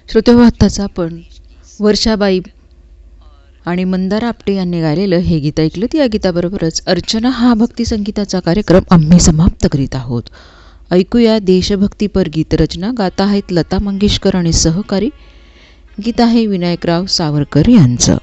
श्रोतेहो, आत्ताच आपण वर्षाबाई आणि मंदार आपटे यांनी गायलेलं हे गीत ऐकलं. या गीताबरोबरच अर्चना हा भक्तिसंगीताचा कार्यक्रम आम्ही समाप्त करीत आहोत. ऐकूया देशभक्तीपर गीत. रचना गाता आहेत लता मंगेशकर आणि सहकारी. गीत आहे विनायकराव सावरकर यांचं.